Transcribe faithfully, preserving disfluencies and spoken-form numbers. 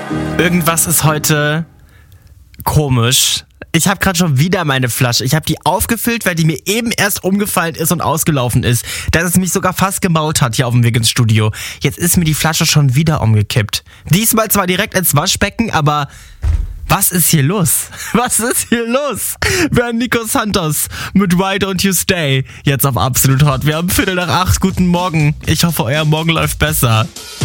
Irgendwas ist heute komisch. Ich habe gerade schon wieder meine Flasche. Ich habe die aufgefüllt, weil die mir eben erst umgefallen ist und ausgelaufen ist. Dass es mich sogar fast gemault hat hier auf dem Weg ins Studio. Jetzt ist mir die Flasche schon wieder umgekippt. Diesmal zwar direkt ins Waschbecken, aber was ist hier los? Was ist hier los? Wir haben Nico Santos mit Why Don't You Stay jetzt auf Absolut Hot. Wir haben Viertel nach acht. Guten Morgen. Ich hoffe, euer Morgen läuft besser.